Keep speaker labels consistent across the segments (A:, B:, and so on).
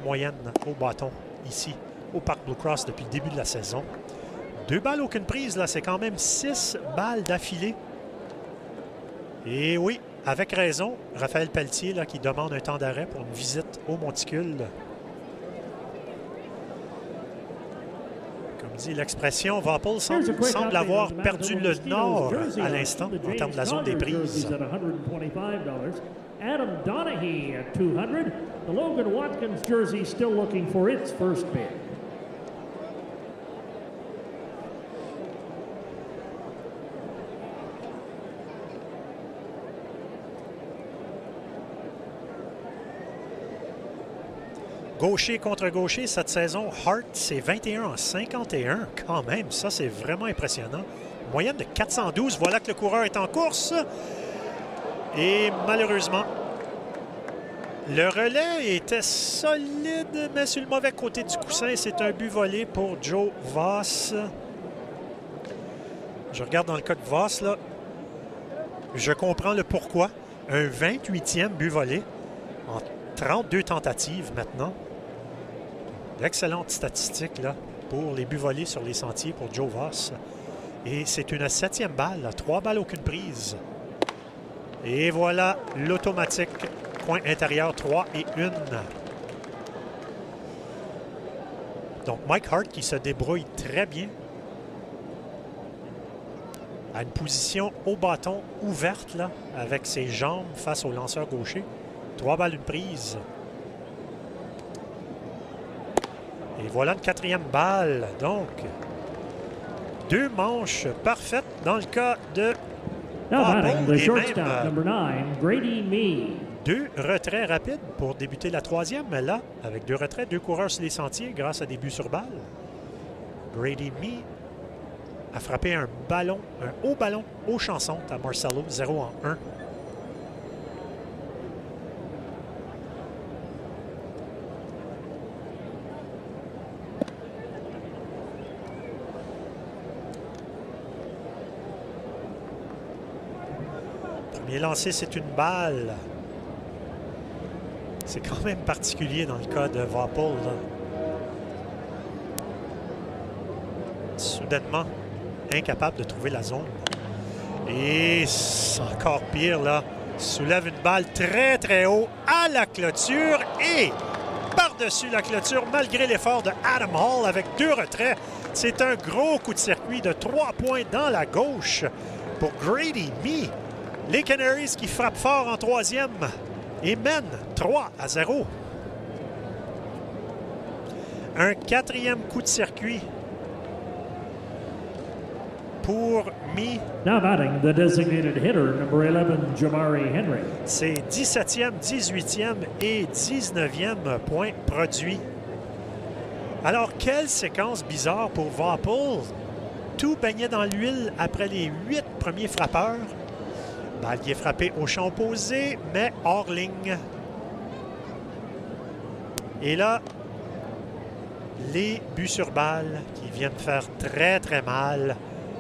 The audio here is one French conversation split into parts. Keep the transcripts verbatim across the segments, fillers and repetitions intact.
A: moyenne au bâton ici au Parc Blue Cross depuis le début de la saison. Deux balles, aucune prise, là, c'est quand même six balles d'affilée. Et oui, avec raison, Raphaël Pelletier là, qui demande un temps d'arrêt pour une visite au monticule. Comme dit l'expression, Vapol semble, semble avoir perdu le nord à l'instant en termes de la zone des prises.
B: Adam Donaghy at two hundred. The Logan Watkins jersey still looking for its first bid.
A: Gaucher contre gaucher, cette saison, Hart, c'est vingt et un en cinquante et un. Quand même, ça, c'est vraiment impressionnant. Moyenne de quatre cent douze. Voilà que le coureur est en course. Et malheureusement, le relais était solide, mais sur le mauvais côté du coussin. C'est un but volé pour Joe Voss. Je regarde dans le cas de Voss, là. Je comprends le pourquoi. Un vingt-huitième but volé en trente-deux tentatives maintenant. D'excellentes statistiques là, pour les buts volés sur les sentiers pour Joe Voss. Et c'est une septième balle, là. Trois balles, aucune prise. Et voilà l'automatique. Coin intérieur, trois et une. Donc Mike Hart qui se débrouille très bien. À une position au bâton ouverte là, avec ses jambes face au lanceur gaucher. Trois balles, une prise. Et voilà une quatrième balle. Donc, deux manches parfaites dans le cas de Vapol. Et même,
B: Grady Mee.
A: deux retraits rapides pour débuter la troisième. Mais là, avec deux retraits, deux coureurs sur les sentiers grâce à des buts sur balle. Grady Mee a frappé un ballon, un haut ballon au chanson à Marcelo, zéro en un. Premier lancé, c'est une balle. C'est quand même particulier dans le cas de Vapol. Soudainement, incapable de trouver la zone. Et c'est encore pire, là. Soulève une balle très, très haut à la clôture et par-dessus la clôture, malgré l'effort de Adam Hall avec deux retraits. C'est un gros coup de circuit de trois points dans la gauche pour Grady Mee. Les Canaries qui frappent fort en troisième et mènent trois à zéro. Un quatrième coup de circuit pour Mee.
B: Now batting the designated hitter, number eleven, Jamari Henry.
A: C'est dix-septième, dix-huitième et dix-neuvième point produit. Alors, quelle séquence bizarre pour Vapol. Tout baignait dans l'huile après les huit premiers frappeurs. Balle qui est frappée au champ opposé, mais hors ligne. Et là, les buts sur balle qui viennent faire très, très mal.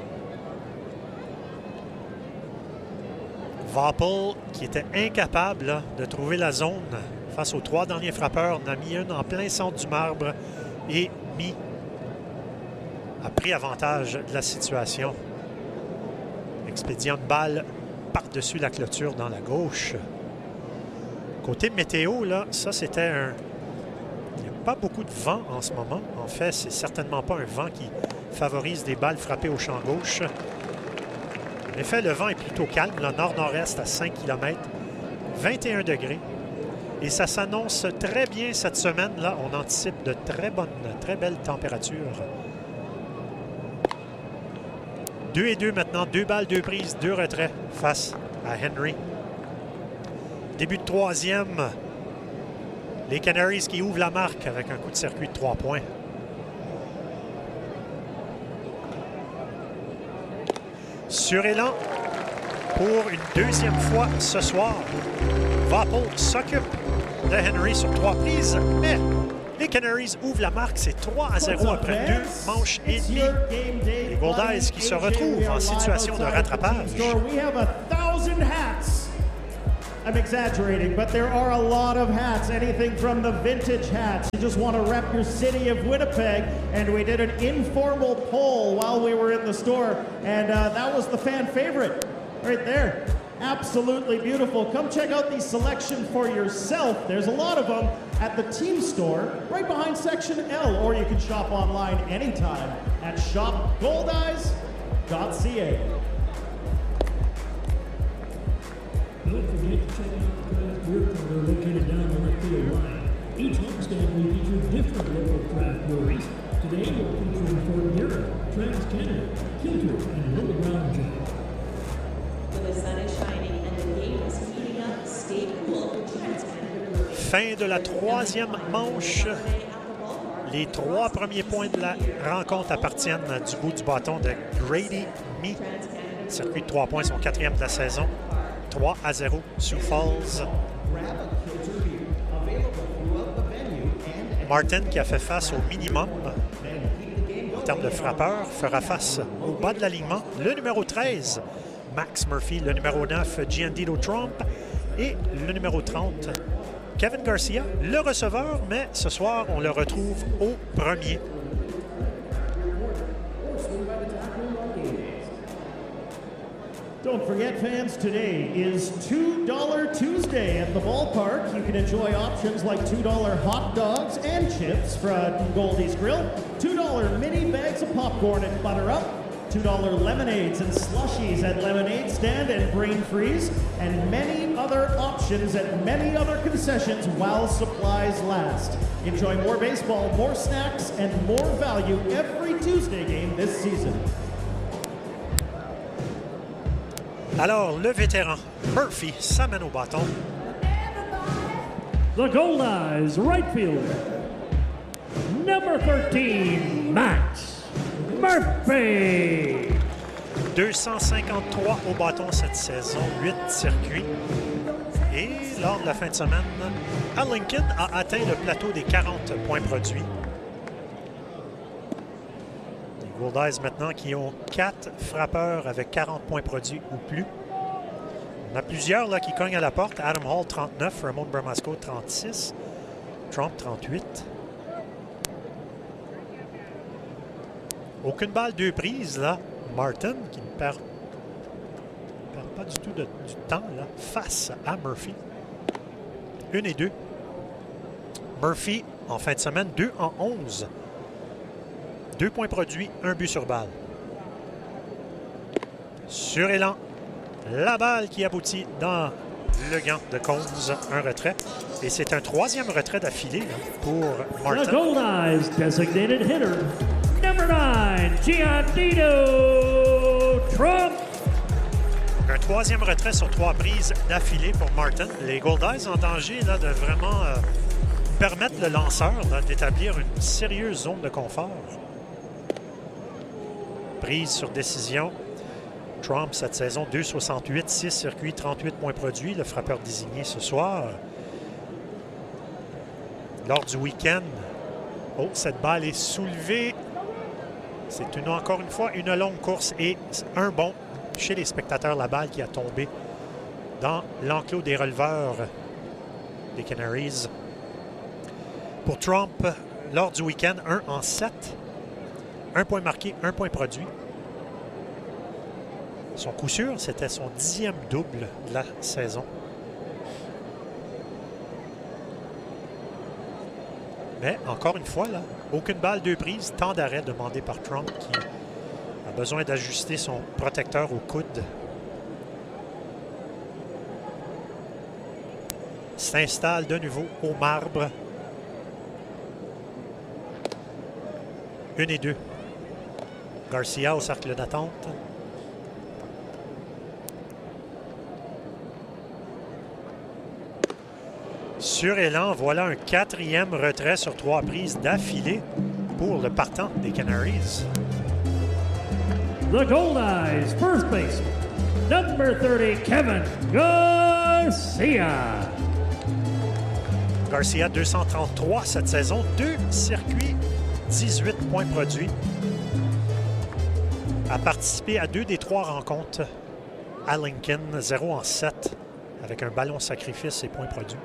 A: Vapol, qui était incapable là, de trouver la zone face aux trois derniers frappeurs, en a mis une en plein centre du marbre et Mee a pris avantage de la situation. Expédiant une balle par-dessus la clôture dans la gauche. Côté météo, là, ça c'était un... Il n'y a pas beaucoup de vent en ce moment. En fait, c'est certainement pas un vent qui favorise des balles frappées au champ gauche. En effet, le vent est plutôt calme, le nord-nord-est à cinq kilomètres, vingt et un degrés. Et ça s'annonce très bien cette semaine-là. On anticipe de très bonnes, très belles températures. deux et deux maintenant, deux balles, deux prises, deux retraits face à Henry. Début de troisième. Les Canaries qui ouvrent la marque avec un coup de circuit de trois points. Sur élan pour une deuxième fois ce soir. Vapol s'occupe de Henry sur trois prises, mais les Canaries ouvrent la marque. C'est trois à zéro après deux manches et demie. Les Goldeyes qui se retrouvent en situation de rattrapage.
C: I'm exaggerating, but there are a lot of hats, anything from the vintage hats. You just want to rep your city of Winnipeg, and we did an informal poll while we were in the store, and uh, that was the fan favorite right there. Absolutely beautiful. Come check out the selection for yourself. There's a lot of them at the team store right behind section L, or you can shop online anytime at shop gold eyes dot c a.
B: Don't forget to check out the craft beer counter located down the left field line. Each homestand will feature different local craft breweries. Today we're featuring Fort Erie, Trans-Canada, Kilter, and Little Brown Jug.
D: When the sun is shining and the game is heating up, stay cool for Trans-Canada.
A: Fin de la troisième manche. Les trois premiers points de la rencontre appartiennent du bout du bâton de Grady Me. Circuit de trois points, son quatrième de la saison. trois à zéro, Sioux Falls. Martin, qui a fait face au minimum en termes de frappeurs, fera face au bas de l'alignement. Le numéro treize, Max Murphy. Le numéro neuf, Giandido Trump. Et le numéro trente, Kevin Garcia, le receveur, mais ce soir, on le retrouve au premier.
C: Don't forget, fans, today is two dollar Tuesday at the ballpark. You can enjoy options like two dollar hot dogs and chips from Goldie's Grill, two dollar mini bags of popcorn and butter up, two dollar lemonades and slushies at Lemonade Stand and Brain Freeze, and many other options at many other concessions while supplies last. Enjoy more baseball, more snacks, and more value every Tuesday game this season.
A: Alors, le vétéran Murphy s'amène au bâton.
B: The Gold Eyes right fielder, number thirteen, Max Murphy.
A: deux cent cinquante-trois au bâton cette saison, huit circuits. Et lors de la fin de semaine, Al Lincoln a atteint le plateau des quarante points produits. Les Gold Eyes maintenant qui ont quatre frappeurs avec quarante points produits ou plus. On a plusieurs là, qui cognent à la porte. Adam Hall, trente-neuf. Ramon Bramasco, trente-six. Trump, trente-huit. Aucune balle, deux prises, là. Martin, qui ne perd, perd pas du tout de, du temps, là, face à Murphy. Une et deux. Murphy, en fin de semaine, deux en onze. Deux points produits, un but sur balle. Sur élan, la balle qui aboutit dans le gant de Combs, un retrait. Et c'est un troisième retrait d'affilée là, pour Martin.
B: The Gold Eyes designated hitter, number nine, Giandido Trump.
A: Un troisième retrait sur trois prises d'affilée pour Martin. Les Gold Eyes en danger là, de vraiment euh, permettre le lanceur là, d'établir une sérieuse zone de confort. Prise sur décision. Trump, cette saison, deux soixante-huit, six circuits, trente-huit points produits. Le frappeur désigné ce soir. Lors du week-end. Oh, cette balle est soulevée. C'est une, encore une fois une longue course et un bon chez les spectateurs. La balle qui a tombé dans l'enclos des releveurs des Canaries. Pour Trump, lors du week-end, un en sept. Un point marqué, un point produit. Son coup sûr, c'était son dixième double de la saison. Mais encore une fois, là, aucune balle, deux prises, temps d'arrêt demandé par Trump qui a besoin d'ajuster son protecteur au coude. S'installe de nouveau au marbre. Une et deux. Garcia au cercle d'attente. Sur élan, voilà un quatrième retrait sur trois prises d'affilée pour le partant des Canaries.
B: The Gold Eyes first base, number thirty, Kevin Garcia.
A: Garcia, deux cent trente-trois cette saison, deux circuits, dix-huit points produits. A participé à deux des trois rencontres à Lincoln, zéro en sept avec un ballon sacrifice et point produit.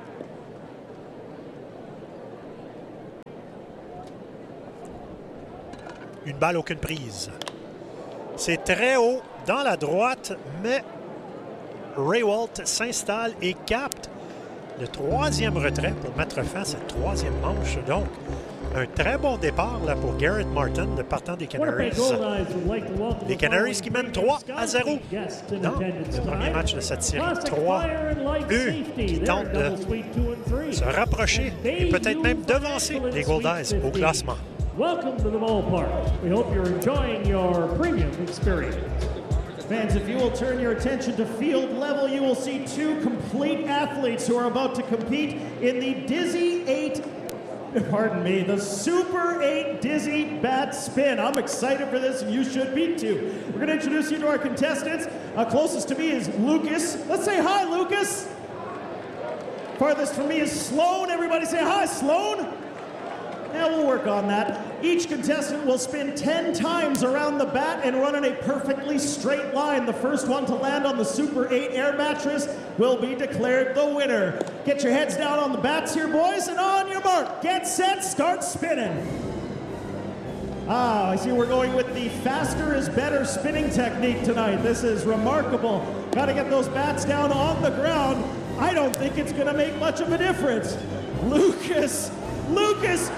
A: Une balle, aucune prise. C'est très haut dans la droite, mais Ray Walt s'installe et capte le troisième retrait pour mettre fin à cette troisième manche. Donc, un très bon départ là, pour Garrett Martin, le partant des Canaries. Les Canaries qui mènent trois à zéro dans le premier match de cette série. trois. Eux qui tentent de se rapprocher et peut-être même devancer les Goldies au classement.
B: Welcome to the ballpark. We hope you're enjoying your premium experience.
C: Fans, if you will turn your attention to field level, you will see two complete athletes who are about to compete in the Dizzy eight, pardon me, the Super eight Dizzy Bat Spin. I'm excited for this, and you should be too. We're going to introduce you to our contestants. Uh, closest to me is Lucas. Let's say hi, Lucas. Farthest from me is Sloan. Everybody say hi, Sloan. Yeah, we'll work on that. Each contestant will spin ten times around the bat and run in a perfectly straight line. The first one to land on the Super eight air mattress will be declared the winner. Get your heads down on the bats here, boys, and on your mark. Get set, start spinning. Ah, I see we're going with the faster is better spinning technique tonight. This is remarkable. Got to get those bats down on the ground. I don't think it's going to make much of a difference. Lucas... Lucas!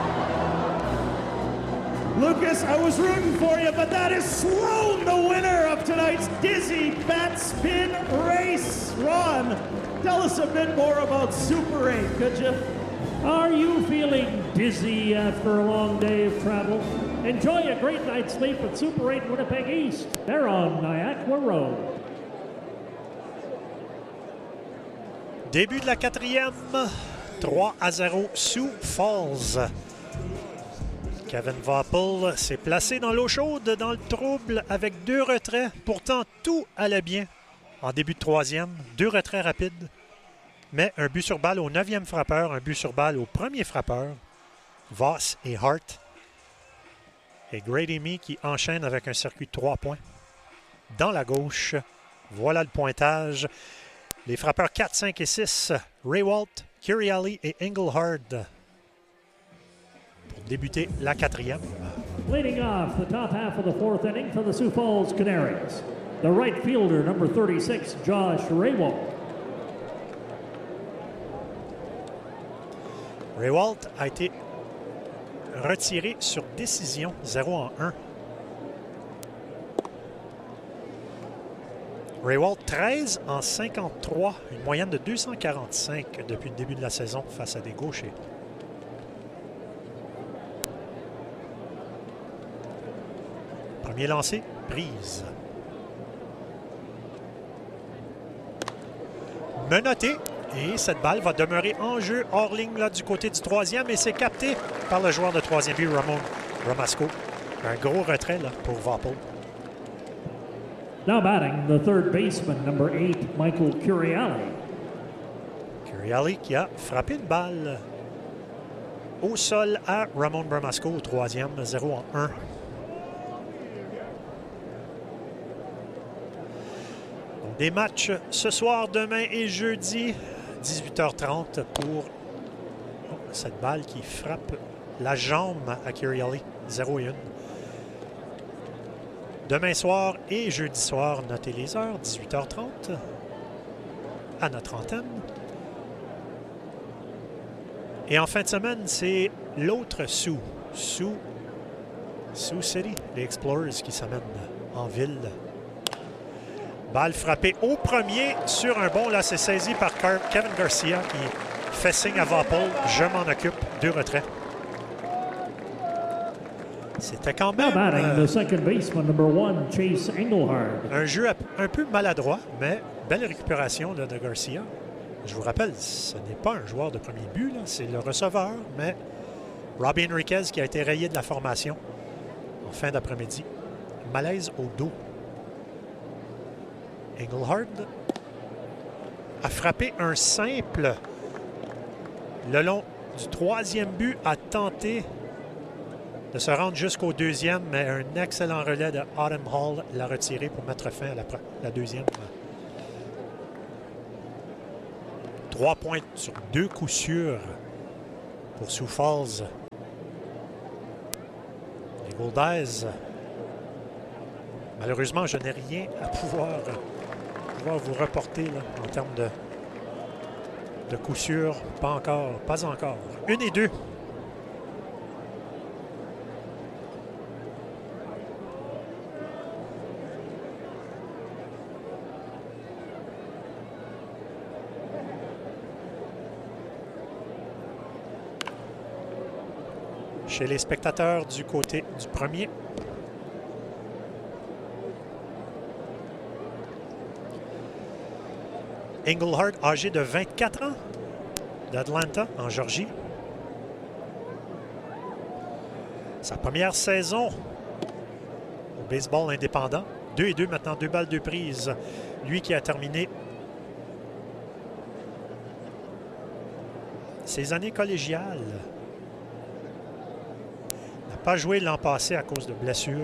C: Lucas, I was rooting for you, but that is Sloan, the winner of tonight's Dizzy Bat Spin Race. Ron, tell us a bit more about Super eight, could you?
B: Are you feeling dizzy after a long day of travel? Enjoy a great night's sleep with Super eight Winnipeg East. They're on Niagara Road.
A: Début de la quatrième. trois à zéro, Sioux Falls. Kevin Vaupel s'est placé dans l'eau chaude, dans le trouble, avec deux retraits. Pourtant, tout allait bien en début de troisième. Deux retraits rapides. Mais un but sur balle au neuvième frappeur, un but sur balle au premier frappeur. Voss et Hart. Et Grady Mee qui enchaîne avec un circuit de trois points. Dans la gauche, voilà le pointage. Les frappeurs quatre, cinq et six, Ray Walt, Curiali et Engelhard pour débuter la quatrième.
B: Leading off the top half of the fourth inning for the Sioux Falls Canaries, the right fielder, number thirty-six, Josh Raywalt.
A: Raywalt a été retiré sur décision, zéro en un. Raywalt, treize en cinquante-trois, une moyenne de deux cent quarante-cinq depuis le début de la saison face à des gauchers. Premier lancé, prise. Menotté, et cette balle va demeurer en jeu hors ligne là, du côté du troisième, et c'est capté par le joueur de troisième but, Ramon Ramasco. Un gros retrait là, pour Vaupel.
B: Now batting, the third baseman, number eight, Michael Curiali.
A: Curiali qui a frappé une balle au sol à Ramon Bramasco au troisième, zéro en un. Donc, des matchs ce soir, demain et jeudi, dix-huit heures trente pour oh, cette balle qui frappe la jambe à Curiali, zéro et un. Demain soir et jeudi soir, notez les heures, dix-huit heures trente, à notre antenne. Et en fin de semaine, c'est l'autre Sioux, Sioux, Sioux City, les Explorers qui s'amènent en ville. Balle frappée au premier sur un bon, là c'est saisi par Kevin Garcia qui fait signe à Vaupel, je m'en occupe, deux retraits. C'était quand même
B: euh, one, Chase
A: un jeu un peu maladroit, mais belle récupération là, de Garcia. Je vous rappelle, ce n'est pas un joueur de premier but, c'est le receveur, mais Robbie Enriquez qui a été rayé de la formation en fin d'après-midi. Malaise au dos. Engelhard a frappé un simple le long du troisième but, a tenté de se rendre jusqu'au deuxième, mais un excellent relais de Autumn Hall l'a retiré pour mettre fin à la, la deuxième. Trois points sur deux coups sûrs pour Sioux Falls. Les Goldies. Malheureusement, je n'ai rien à pouvoir, pouvoir vous reporter là, en termes de, de coup sûr. Pas encore, pas encore. Une et deux. Chez les spectateurs du côté du premier. Englehart, âgé de vingt-quatre ans, d'Atlanta, en Georgie. Sa première saison au baseball indépendant. deux et deux maintenant, deux balles, deux prises. Lui qui a terminé ses années collégiales. Pas joué l'an passé à cause de blessures.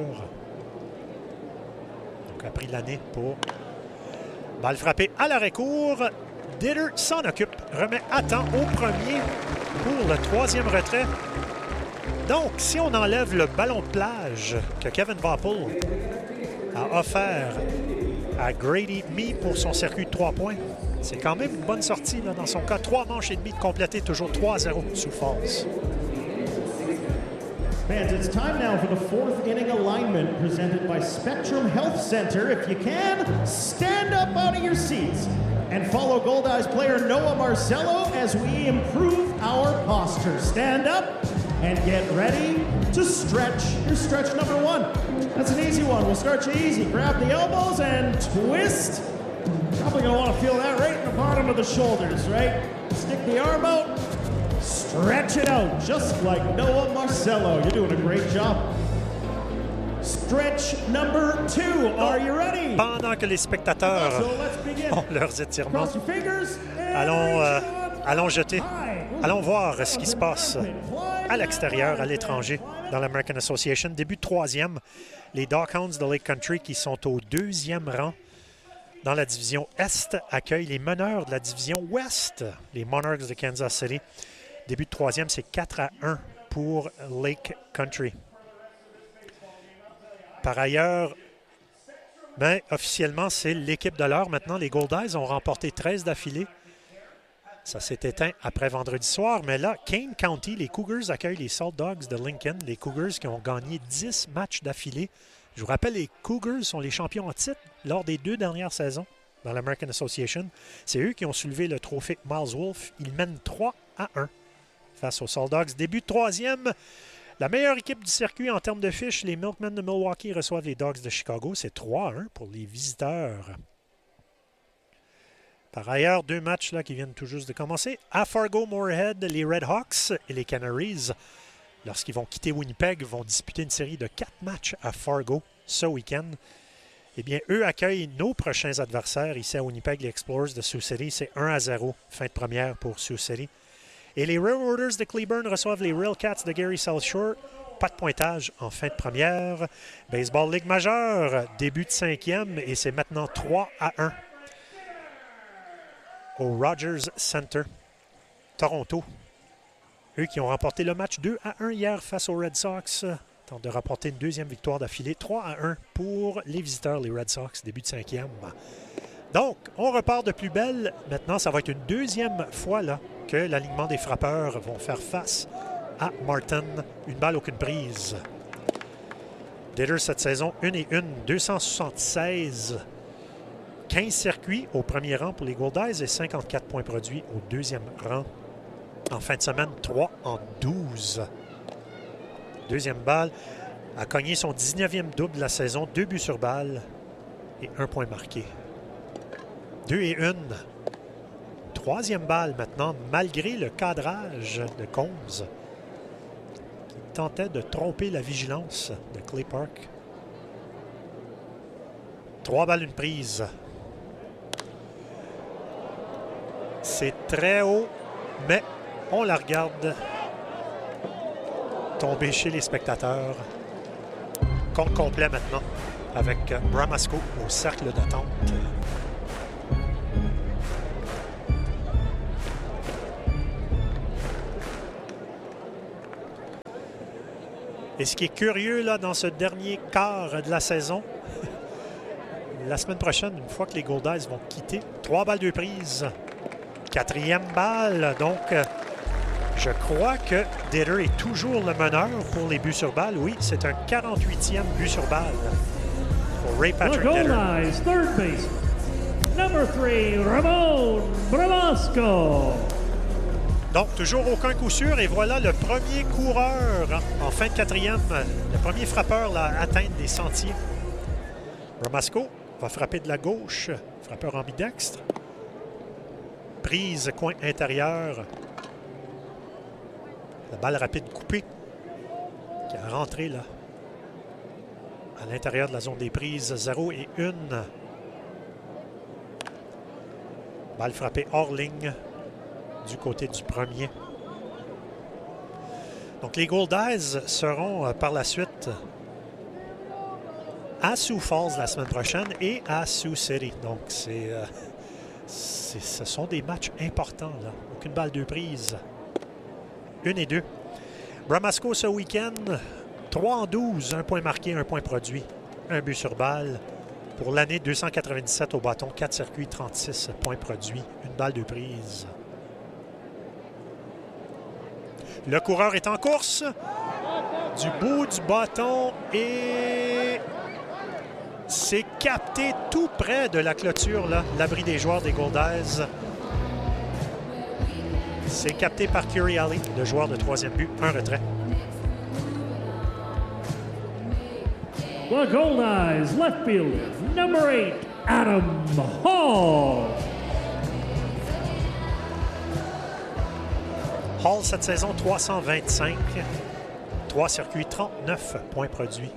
A: Donc a pris l'année pour balle frappée à l'arrêt-court. Ditter s'en occupe, remet à temps au premier pour le troisième retrait. Donc, si on enlève le ballon de plage que Kevin Vopel a offert à Grady Mee pour son circuit de trois points, c'est quand même une bonne sortie là, dans son cas. Trois manches et demie de complété, toujours trois à zéro Sioux Falls.
C: Fans, it's time now for the fourth inning alignment presented by Spectrum Health Center. If you can, stand up out of your seats and follow Goldeyes player Noah Marcello as we improve our posture. Stand up and get ready to stretch. Your stretch number one. That's an easy one. We'll start you easy. Grab the elbows and twist. Probably going to want to feel that right in the bottom of the shoulders, right? Stick the arm out. Stretch it out, just like Noah Marcello. You're doing a great job. Stretch number two. Are you ready?
A: Pendant que les spectateurs ont leurs étirements, allons, euh, allons jeter, allons voir ce qui se passe à l'extérieur, à l'étranger, dans l'American Association. Début de troisième, les Doghounds de Lake Country, qui sont au deuxième rang dans la division Est, accueillent les meneurs de la division Ouest, les Monarchs de Kansas City. Début de troisième, c'est quatre à un pour Lake Country. Par ailleurs, ben, officiellement, c'est l'équipe de l'heure. Maintenant, les Goldies ont remporté treize d'affilée. Ça s'est éteint après vendredi soir. Mais là, Kane County, les Cougars accueillent les Salt Dogs de Lincoln. Les Cougars qui ont gagné dix matchs d'affilée. Je vous rappelle, les Cougars sont les champions en titre lors des deux dernières saisons dans l'American Association. C'est eux qui ont soulevé le trophée Miles Wolff. Ils mènent trois à un. Face aux Salt Dogs. Début de troisième, la meilleure équipe du circuit en termes de fiches, les Milkmen de Milwaukee reçoivent les Dogs de Chicago. C'est trois à un pour les visiteurs. Par ailleurs, deux matchs là, qui viennent tout juste de commencer. À Fargo-Moorhead, les Red Hawks et les Canaries, lorsqu'ils vont quitter Winnipeg, vont disputer une série de quatre matchs à Fargo ce week-end. Eh bien, eux accueillent nos prochains adversaires ici à Winnipeg, les Explorers de Sioux City. C'est un à zéro, fin de première pour Sioux City. Et les Railroaders de Cleburne reçoivent les Railcats de Gary South Shore. Pas de pointage en fin de première. Baseball Ligue majeure, début de cinquième, et c'est maintenant trois à un au Rogers Center. Toronto, eux qui ont remporté le match deux à un hier face aux Red Sox, tentent de remporter une deuxième victoire d'affilée. trois à un pour les visiteurs, les Red Sox, début de cinquième. Donc, on repart de plus belle. Maintenant, ça va être une deuxième fois là, que l'alignement des frappeurs vont faire face à Martin. Une balle, aucune prise. Ditter cette saison, une et une, deux cent soixante-seize. quinze circuits au premier rang pour les Goldies et cinquante-quatre points produits au deuxième rang. En fin de semaine, trois en douze. Deuxième balle, a cogné son dix-neuvième double de la saison, deux buts sur balle et un point marqué. Deux et une. Troisième balle maintenant, malgré le cadrage de Combs, qui tentait de tromper la vigilance de Clay Park. Trois balles, une prise. C'est très haut, mais on la regarde tomber chez les spectateurs. Compte complet maintenant avec Bramasco au cercle d'attente. Et ce qui est curieux là, dans ce dernier quart de la saison, la semaine prochaine, une fois que les Goldies vont quitter, trois balles de prise. Quatrième balle, donc je crois que Ditter est toujours le meneur pour les buts sur balle. Oui, c'est un quarante-huitième but sur balle pour Ray Patrick
B: The
A: Ditter.
B: Goldies, third base, number three, Ramon Bramasco.
A: Donc, toujours aucun coup sûr. Et voilà le premier coureur en fin de quatrième, le premier frappeur là, à atteindre les sentiers. Bramasco va frapper de la gauche, frappeur ambidextre. Prise coin intérieur. La balle rapide coupée qui a rentré là à l'intérieur de la zone des prises. zéro et une. Balle frappée hors ligne du côté du premier. Donc les Goldies seront euh, par la suite à Sioux Falls la semaine prochaine et à Sioux City. Donc c'est, euh, c'est, ce sont des matchs importants, là. Aucune balle de prise. Une et deux. Bramasco ce week-end, trois en douze, un point marqué, un point produit, un but sur balle. Pour l'année, deux cent quatre-vingt-dix-sept au bâton, quatre circuits, trente-six points produits, une balle de prise. Le coureur est en course. Du bout du bâton et c'est capté tout près de la clôture, là, l'abri des joueurs des Goldies. C'est capté par Curiali, le joueur de troisième but, un retrait.
B: The Goldies, left field, number eight, Adam Hall.
A: Hall, cette saison, trois cent vingt-cinq. trois circuits, trente-neuf points produits.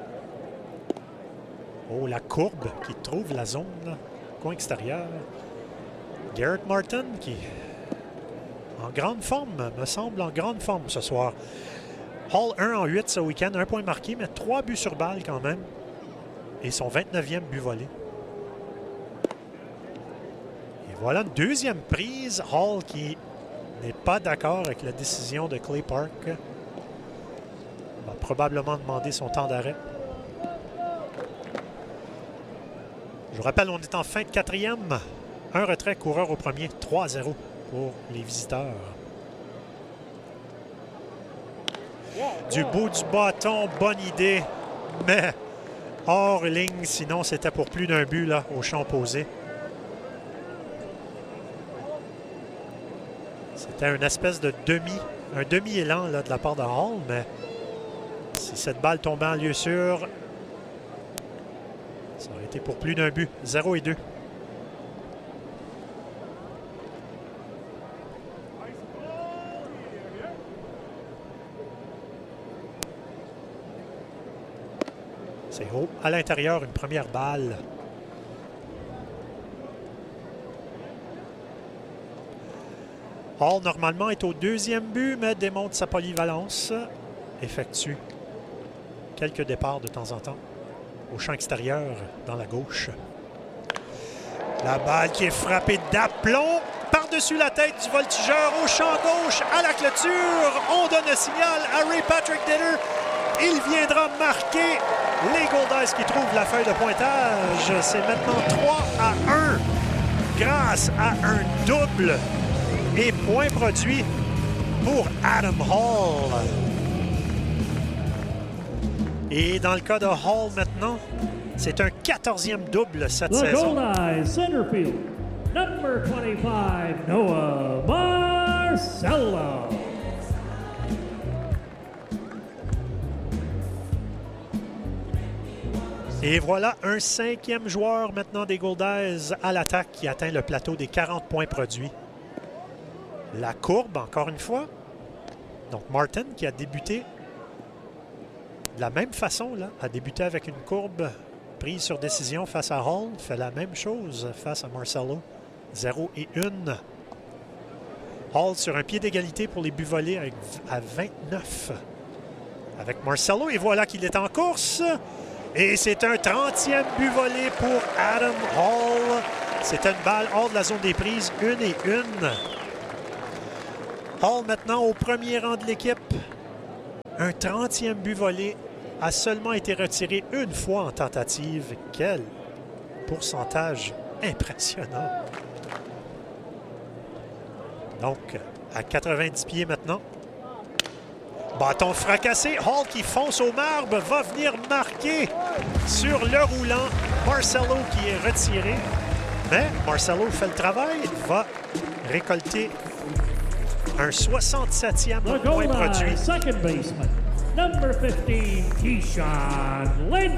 A: Oh, la courbe qui trouve la zone, là, coin extérieur. Garrett Martin qui en grande forme, me semble en grande forme ce soir. Hall un en huit ce week-end, un point marqué, mais trois buts sur balle quand même. Et son vingt-neuvième but volé. Et voilà une deuxième prise. Hall qui n'est pas d'accord avec la décision de Clay Park. Il va probablement demander son temps d'arrêt. Je vous rappelle, on est en fin de quatrième. Un retrait, coureur au premier, trois à zéro pour les visiteurs. Du bout du bâton, bonne idée, mais hors ligne, sinon c'était pour plus d'un but là, au champ opposé. C'était une espèce de demi, un demi-élan là, de la part de Hall, mais si cette balle tombait en lieu sûr, ça aurait été pour plus d'un but. zéro et deux. C'est haut. À l'intérieur, une première balle. Hall, normalement, est au deuxième but, mais démontre sa polyvalence. Effectue quelques départs de temps en temps. Au champ extérieur, dans la gauche. La balle qui est frappée d'aplomb par-dessus la tête du voltigeur au champ gauche, à la clôture. On donne le signal à Ray Patrick Ditter. Il viendra marquer les Goldies qui trouvent la feuille de pointage. C'est maintenant trois à un grâce à un double et point produit pour Adam Hall. Et dans le cas de Hall maintenant, c'est un quatorzième double cette
B: The
A: saison.
B: Goldies, center field, number twenty-five, Noah Marcelo.
A: Et voilà un cinquième joueur maintenant des Goldies à l'attaque qui atteint le plateau des quarante points produits. La courbe, encore une fois. Donc Martin qui a débuté de la même façon, là, a débuté avec une courbe prise sur décision face à Hall, fait la même chose face à Marcelo. zéro et un. Hall sur un pied d'égalité pour les buts volés avec, à vingt-neuf avec Marcelo. Et voilà qu'il est en course. Et c'est un trentième but volé pour Adam Hall. C'est une balle hors de la zone des prises, une et une. Hall maintenant au premier rang de l'équipe. Un trentième but volé a seulement été retiré une fois en tentative. Quel pourcentage impressionnant. Donc, à quatre-vingt-dix pieds maintenant. Bâton fracassé. Hall qui fonce au marbre va venir marquer sur le roulant. Marcelo qui est retiré. Mais Marcelo fait le travail. Va récolter un soixante-septième
B: The
A: point
B: goal
A: produit.
B: line, second baseman, number fifteen, Keyshawn Lynch.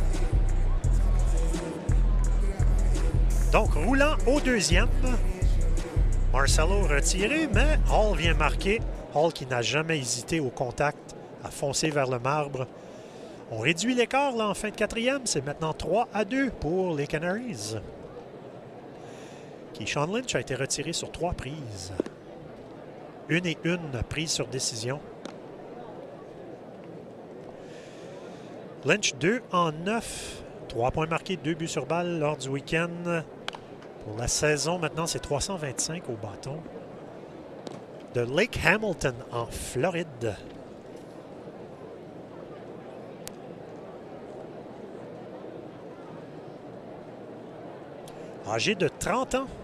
A: Donc, roulant au deuxième. Marcelo retiré, mais Hall vient marquer. Hall qui n'a jamais hésité au contact à foncer vers le marbre. On réduit l'écart là en fin de quatrième. C'est maintenant trois à deux pour les Canaries. Keyshawn Lynch a été retiré sur trois prises. Une et une prises sur décision. Lynch deux en neuf. trois points marqués, deux buts sur balle lors du week-end. Pour la saison, maintenant, c'est trois cent vingt-cinq au bâton. De Lake Hamilton, en Floride. Âgé de trente ans.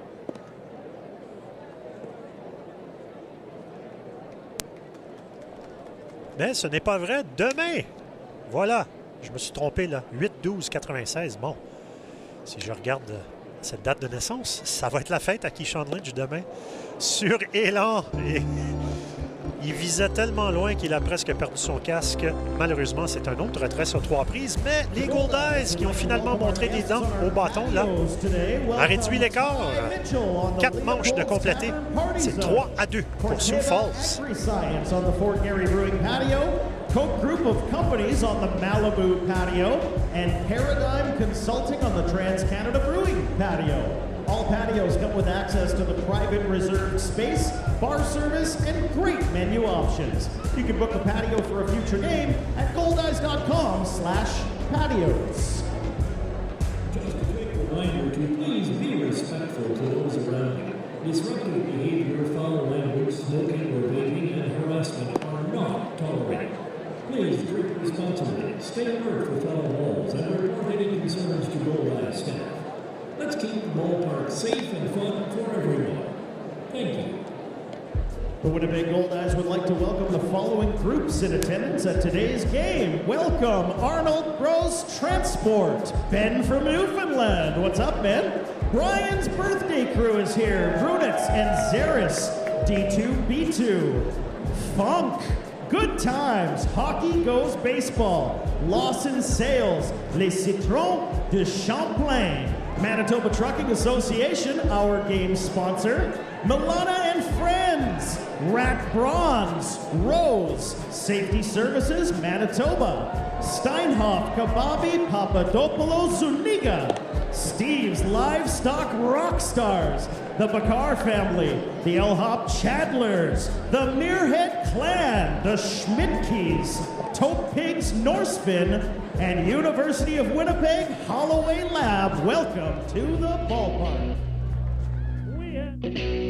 A: Mais ce n'est pas vrai. Demain, voilà, je me suis trompé là. huit douze quatre-vingt-seize. Bon, si je regarde cette date de naissance, ça va être la fête à Keyshawn Lynch demain. Sur Élan. Et il visait tellement loin qu'il a presque perdu son casque. Malheureusement, c'est un autre retrait sur trois prises. Mais les Goldies qui ont finalement montré les dents au bâton, là, a réduit l'écart. Quatre manches de compléter. C'est trois à deux pour Sioux Falls.
C: Coke Group of Companies on the Malibu patio, and Paradigm Consulting on the Trans-Canada Brewing patio. All patios come with access to the private reserved space, bar service, and great menu options. You can book a patio for a future game at goldies.com slash patios.
B: Just a quick reminder to please be respectful to those around you. Disruptive behavior, foul language, smoking, or vaping, and harassment are not tolerated. Please drink responsibly, stay alert for foul balls, and report any concerns to Goldeye staff. Let's keep the ballpark safe and fun for everyone. Thank you.
C: The Winnipeg Goldeyes would like to welcome the following groups in attendance at today's game. Welcome, Arnold Bros Transport. Ben from Newfoundland. What's up, Ben? Brian's birthday crew is here. Brunitz and Zaris. D two B two. Funk. Good Times, Hockey Goes Baseball, Lawson Sales, Les Citrons de Champlain, Manitoba Trucking Association, our game sponsor, Milana and Friends, Rat Bronze, Rose, Safety Services, Manitoba, Steinhoff, Kababi, Papadopoulos, Zuniga, Steve's Livestock Rockstars, the Bakar family, the El-Hop Chandlers, the Muirhead Clan, the Schmidtkeys, Tope Pigs Norsefin, and University of Winnipeg Holloway Lab. Welcome to the ballpark.
B: We have